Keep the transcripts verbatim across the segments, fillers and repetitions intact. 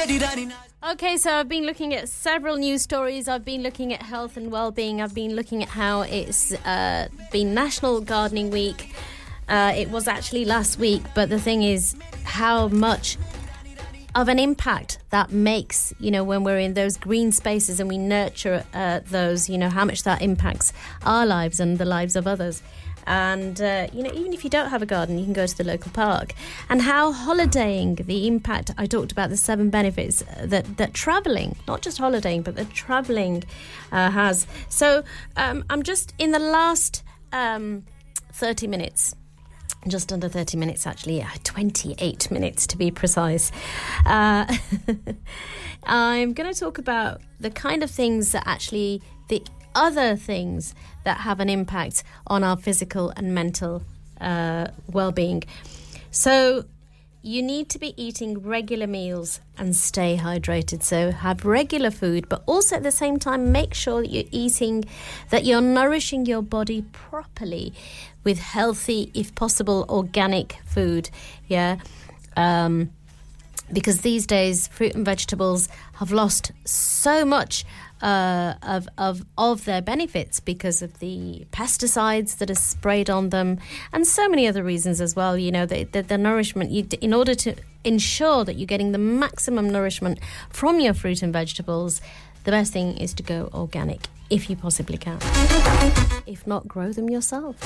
Okay, so I've been looking at several news stories. I've been looking at health and well-being. I've been looking at how it's uh, been National Gardening Week. Uh, it was actually last week, but the thing is how much of an impact that makes, you know, when we're in those green spaces and we nurture uh, those, you know, how much that impacts our lives and the lives of others. And, uh, you know, even if you don't have a garden, you can go to the local park. And how holidaying, the impact, I talked about the seven benefits that, that travelling, not just holidaying, but that travelling uh, has. So um, I'm just in the last um, thirty minutes, just under thirty minutes actually, yeah, twenty-eight minutes to be precise. Uh, I'm going to talk about the kind of things that actually, the other things that have an impact on our physical and mental uh, well-being. So you need to be eating regular meals and stay hydrated. So have regular food, but also at the same time make sure that you're eating, that you're nourishing your body properly with healthy, if possible, organic food. Yeah. Um, because these days fruit and vegetables have lost so much uh, of, of of their benefits because of the pesticides that are sprayed on them and so many other reasons as well. You know, the, the, the nourishment, you, in order to ensure that you're getting the maximum nourishment from your fruit and vegetables, the best thing is to go organic if you possibly can. If not, grow them yourself.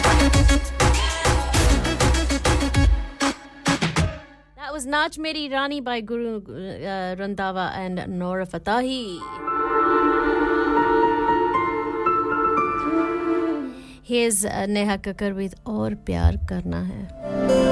That was Naach Meri Rani by Guru uh, Randhawa and Nora Fatahi. Here's uh, Neha Kakkar with Aur Pyar Karna Hai.